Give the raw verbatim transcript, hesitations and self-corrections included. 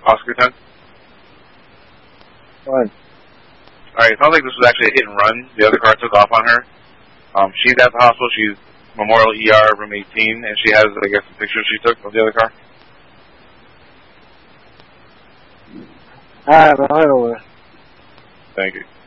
Oscar ten? What? Alright, it sounds like this was actually a hit and run. The other car took off on her. Um, she's at the hospital. She's Memorial E R, room eighteen, and she has, I guess, the pictures she took of the other car. Alright, I'll head over. Thank you.